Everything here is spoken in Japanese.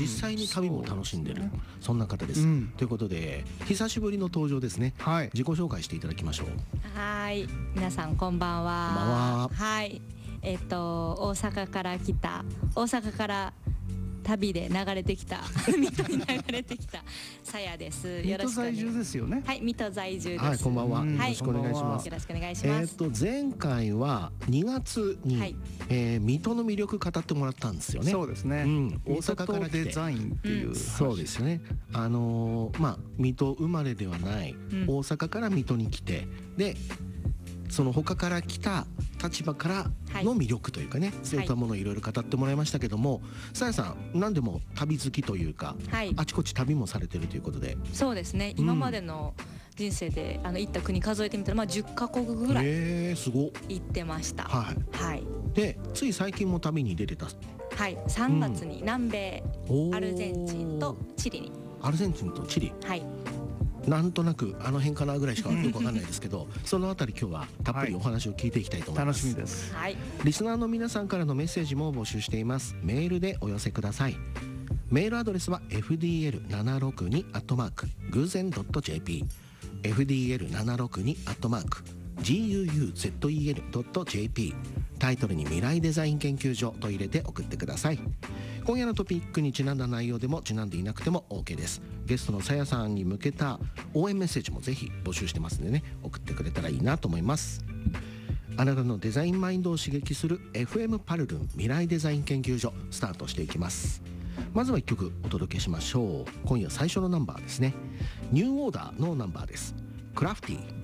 実際に旅も楽しんでる、そんな方です、ということで久しぶりの登場ですね、自己紹介していただきましょう。 はい、皆さんこんばんは。 こんばんは。 はい、大阪から来た、大阪から旅で流れてきた水戸に流れてきたさやです。よろしくお願いします。 水戸在住ですよね。 はい、水戸在住です。 はい、こんばんは、よろしくお願いします。 よろしくお願いします。 前回は2月に、水戸の魅力語ってもらったんですよね。 そうですね、 大阪から来てデザインっていう、 そうですね。水戸生まれではない、大阪から水戸に来て、でその他から来た立場からの魅力というかね、そういったものをいろいろ語ってもらいましたけども、さやさん何でも旅好きというか、あちこち旅もされてるということで。 そうですね、今までの人生で行った国数えてみたら、10カ国ぐらいすご行ってました。 でつい最近も旅に出てた。 はい、3月に南米、アルゼンチンとチリに。 アルゼンチンとチリ、なんとなくあの辺かなぐらいしかよくわかんないですけどそのあたり今日はたっぷりお話を聞いていきたいと思います。 楽しみです。 リスナーの皆さんからのメッセージも募集しています。メールでお寄せください。メールアドレスは fdl762@guzen.jp fdl762@guzen.jp タイトルに未来デザイン研究所と入れて送ってください。今夜のトピックにちなんだ内容でもちなんでいなくても OK です。ゲストのさやさんに向けた応援メッセージもぜひ募集してますんでね、送ってくれたらいいなと思います。あなたのデザインマインドを刺激する FM パルルン未来デザイン研究所スタートしていきます。まずは1曲お届けしましょう。今夜最初のナンバーですね。ニューオーダーのナンバーです。クラフティー。